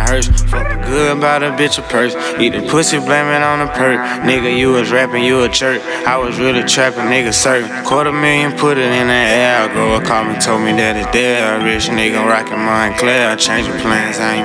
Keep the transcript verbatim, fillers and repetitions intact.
hearse. Fucking good about a bitch a purse. Eat the pussy, blame it on the perk. Nigga, you was rapping, you a jerk. I was really trapping, nigga, certain. Quarter million, put it in the air. Girl called me, told me that it's there. Rich nigga rockin' Montclair. Changing plans, I ain't